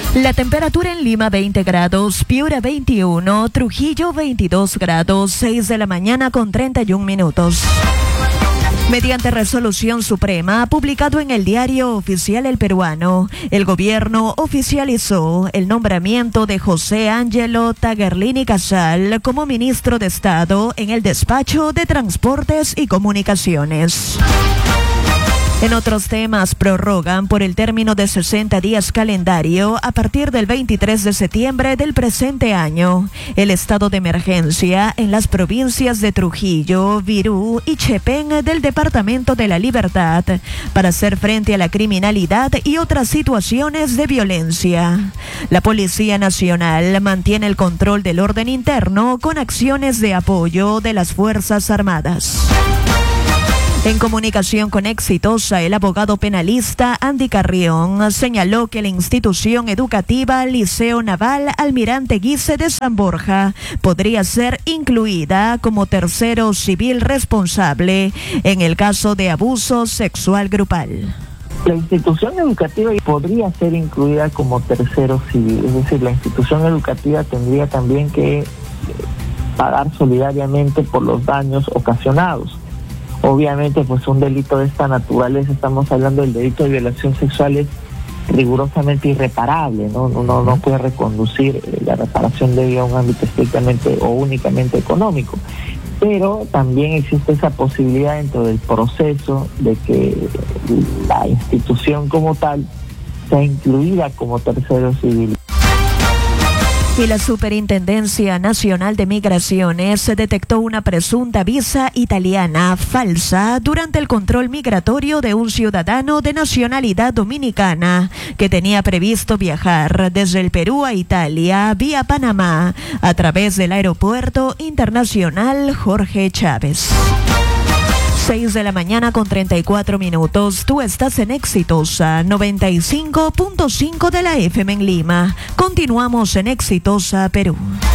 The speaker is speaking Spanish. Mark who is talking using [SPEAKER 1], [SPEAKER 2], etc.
[SPEAKER 1] La temperatura en Lima 20 grados, Piura 21, Trujillo 22 grados, 6 de la mañana con 31 minutos. Mediante resolución suprema publicado en el Diario Oficial El Peruano, el gobierno oficializó el nombramiento de José Ángelo Tagerlini Casal como ministro de Estado en el despacho de Transportes y Comunicaciones. En otros temas, prorrogan por el término de 60 días calendario a partir del 23 de septiembre del presente año el estado de emergencia en las provincias de Trujillo, Virú y Chepén del Departamento de la Libertad para hacer frente a la criminalidad y otras situaciones de violencia. La Policía Nacional mantiene el control del orden interno con acciones de apoyo de las Fuerzas Armadas. En comunicación con Exitosa, el abogado penalista Andy Carrión señaló que la institución educativa Liceo Naval Almirante Guise de San Borja podría ser incluida como tercero civil responsable en el caso de abuso sexual grupal.
[SPEAKER 2] La institución educativa podría ser incluida como tercero civil, es decir, la institución educativa tendría también que pagar solidariamente por los daños ocasionados. Obviamente, pues un delito de esta naturaleza, estamos hablando del delito de violación sexual, es rigurosamente irreparable, ¿no? Uno no puede reconducir la reparación debido a un ámbito estrictamente o únicamente económico. Pero también existe esa posibilidad dentro del proceso de que la institución como tal sea incluida como tercero civil.
[SPEAKER 1] Y la Superintendencia Nacional de Migraciones detectó una presunta visa italiana falsa durante el control migratorio de un ciudadano de nacionalidad dominicana que tenía previsto viajar desde el Perú a Italia vía Panamá a través del Aeropuerto Internacional Jorge Chávez. 6 de la mañana con 34 minutos. Tú estás en Exitosa 95.5 de la FM en Lima. Continuamos en Exitosa Perú.